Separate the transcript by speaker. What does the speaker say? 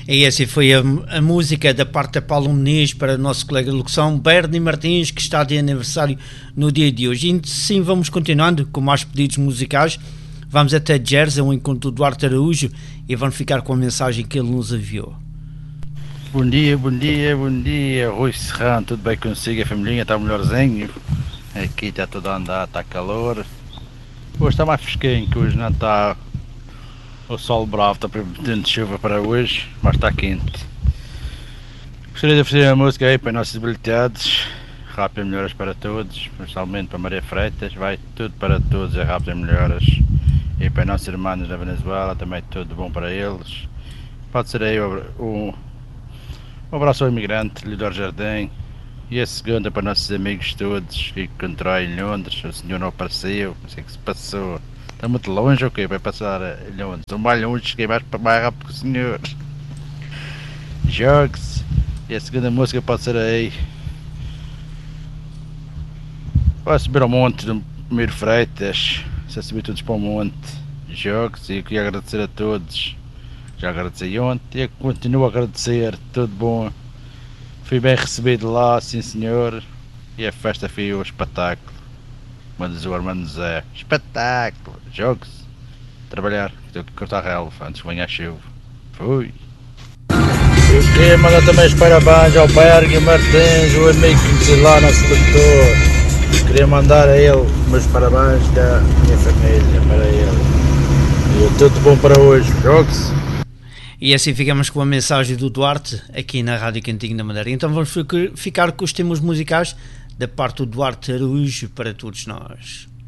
Speaker 1: E essa foi a música da parte da Paulo Muniz para o nosso colega de locução, Bernie Martins, que está de aniversário no dia de hoje. E sim, vamos continuando com mais pedidos musicais. Vamos até Jersey, ao encontro do Duarte Araújo, e vamos ficar com a mensagem que ele nos enviou.
Speaker 2: Bom dia, Rui Serrano, tudo bem consigo? A família está melhorzinho? Aqui está tudo a andar, está calor. Hoje está mais fresquinho, que hoje não está o sol bravo, está prometendo chuva para hoje, mas está quente. Gostaria de oferecer a música aí para os nossos debilitados. Rápidas melhoras para todos, especialmente para Maria Freitas, vai tudo para todos, é rápidas melhoras. E para os nossos irmãos da Venezuela, também tudo bom para eles. Pode ser aí um abraço ao imigrante, Lidor Jardim. E a segunda para nossos amigos todos que encontrei em Londres. O senhor não apareceu, não sei o que se passou. Está muito longe ou quê? Vai passar em Londres. Estou mais longe, cheguei mais rápido que o senhor. Jogos. E a segunda música pode ser aí. Vai subir ao monte do Miro Freitas. Se subir todos para o monte. Jogos. E eu queria agradecer a todos. Já agradeci ontem e continuo a agradecer. Tudo bom. Fui bem recebido lá, sim senhor. E a festa foi um espetáculo. Como diz o Armando Zé. Espetáculo. Jogos. Trabalhar. Tenho que cortar a relva antes que venha a chuva. Fui. Eu queria mandar também os parabéns ao Bernie Martins, o amigo que conheci lá no sedutor. Queria mandar a ele meus parabéns da minha família para ele. E tudo bom para hoje. Jogos.
Speaker 1: E assim ficamos com a mensagem do Duarte aqui na Rádio Cantinho da Madeira. Então vamos ficar com os temas musicais da parte do Duarte Araújo para todos nós.